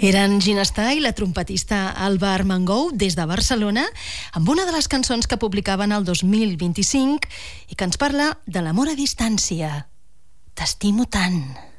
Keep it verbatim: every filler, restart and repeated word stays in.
Eren Ginestar i la trompetista Alba Armengou des de Barcelona amb una de les cançons que publicaven el dos mil vint-i-cinc i que ens parla de l'amor a distància. T'estimo tant.